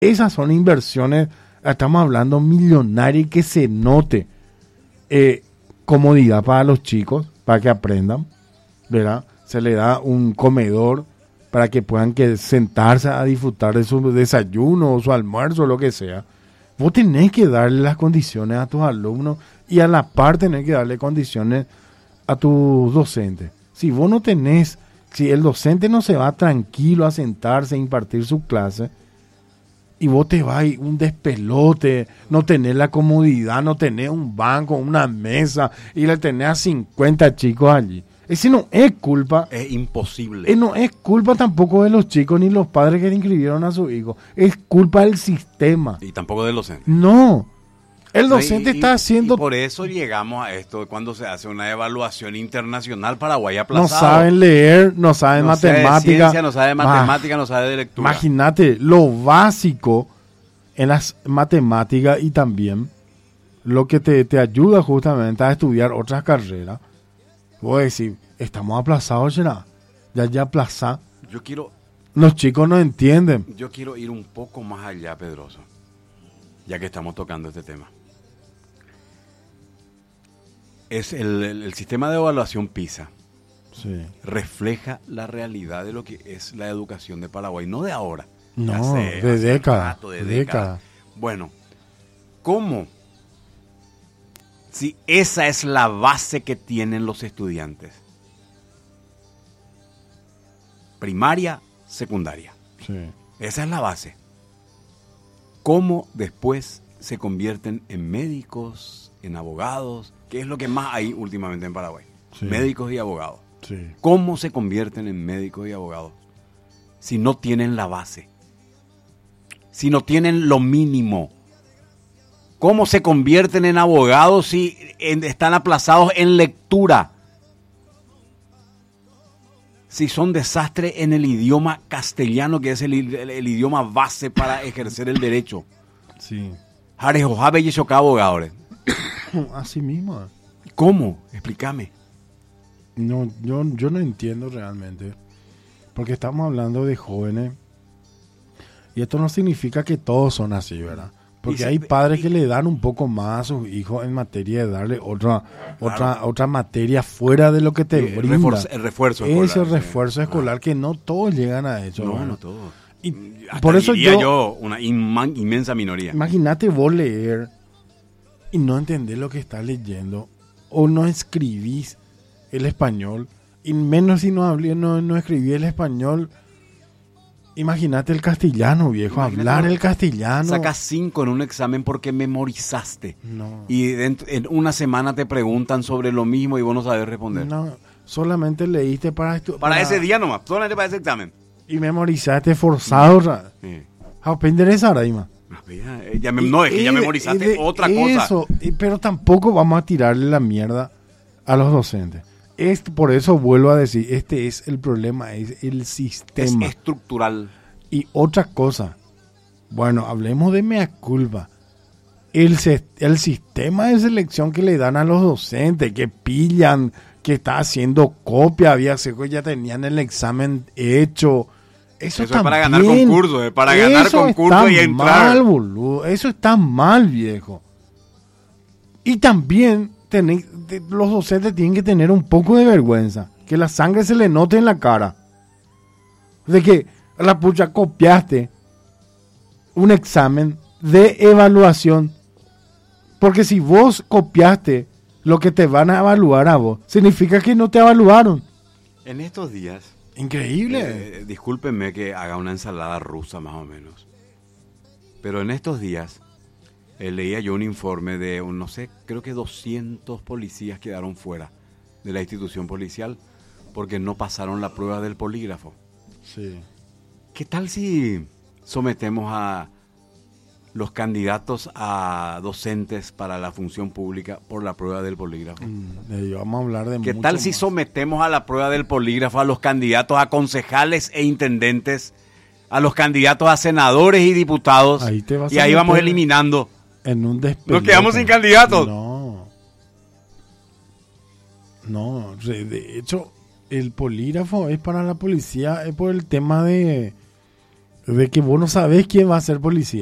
Esas son inversiones, estamos hablando millonarias, y que se note comodidad para los chicos, para que aprendan, ¿verdad? Se le da un comedor para que puedan sentarse a disfrutar de su desayuno o su almuerzo o lo que sea. Vos tenés que darle las condiciones a tus alumnos y a la par tenés que darle condiciones a tus docentes. Si vos no tenés, si el docente no se va tranquilo a sentarse a impartir su clase y vos te vas un despelote, no tenés la comodidad, no tenés un banco, una mesa y le tenés a 50 chicos allí. Ese no es culpa. Es imposible. No es culpa tampoco de los chicos ni los padres que le inscribieron a su hijo. Es culpa del sistema. Y tampoco del docente. No. El docente está haciendo... Y por eso llegamos a esto cuando se hace una evaluación internacional. Paraguay aplazado. No saben leer, no saben matemática. Sabe de ciencia, no sabe de matemática, no sabe de lectura. Imagínate, lo básico en las matemáticas y también lo que te ayuda justamente a estudiar otras carreras. Voy a decir, estamos aplazados, ya aplazá. Los chicos no entienden. Yo quiero ir un poco más allá, Pedroso, ya que estamos tocando este tema. Es el sistema de evaluación PISA. Sí. Refleja la realidad de lo que es la educación de Paraguay, no de ahora. No, de décadas. Bueno, ¿cómo? Si esa es la base que tienen los estudiantes. Primaria, secundaria. Sí. Esa es la base. ¿Cómo después se convierten en médicos, en abogados? ¿Qué es lo que más hay últimamente en Paraguay? Sí. Médicos y abogados. Sí. ¿Cómo se convierten en médicos y abogados? Si no tienen la base. Si no tienen lo mínimo. ¿Cómo se convierten en abogados si están aplazados en lectura? Si son desastres en el idioma castellano, que es el idioma base para ejercer el derecho. Sí. Abogadores. Así mismo. ¿Cómo? Explícame. No, yo no entiendo realmente. Porque estamos hablando de jóvenes. Y esto no significa que todos son así, ¿verdad? Porque hay padres que le dan un poco más a sus hijos en materia de darle otra materia fuera de lo que te brinda. El refuerzo escolar. Ese refuerzo escolar que no todos llegan a eso. No, ¿verdad? no todos. Y por eso yo una inmensa minoría. Imagínate vos leer y no entender lo que estás leyendo o no escribís el español y menos si no escribí el español. Imagínate el castellano, viejo, hablar el castellano. Sacas 5 en un examen porque memorizaste. No. Y en una semana te preguntan sobre lo mismo y vos no sabes responder. No, solamente leíste para ese día nomás, solamente para ese examen. Y memorizaste forzado. Sí. Aprender esa ahora, Ima. No, es que ya memorizaste otra cosa. Pero tampoco vamos a tirarle la mierda a los docentes. Por eso vuelvo a decir, este es el problema, es el sistema. Es estructural. Y otra cosa, bueno, hablemos de mea culpa. El sistema de selección que le dan a los docentes, que pillan, que está haciendo copia, ya tenían el examen hecho. Eso es para ganar concursos, y entrar. Mal, boludo. Eso está mal, viejo. Y también los docentes tienen que tener un poco de vergüenza, que la sangre se le note en la cara, de que la pucha copiaste un examen de evaluación, porque si vos copiaste lo que te van a evaluar a vos, significa que no te evaluaron. En estos días, increíble. Discúlpenme que haga una ensalada rusa más o menos, pero en estos días leía yo un informe de, no sé, creo que 200 policías quedaron fuera de la institución policial porque no pasaron la prueba del polígrafo. Sí. ¿Qué tal si sometemos a los candidatos a docentes para la función pública por la prueba del polígrafo? Vamos a hablar de ¿Qué tal si sometemos a la prueba del polígrafo a los candidatos a concejales e intendentes, a los candidatos a senadores y diputados? Y ahí vamos eliminando. En un despelote. Nos quedamos sin candidatos. No, de hecho, el polígrafo es para la policía, es por el tema de de que vos no sabés quién va a ser policía.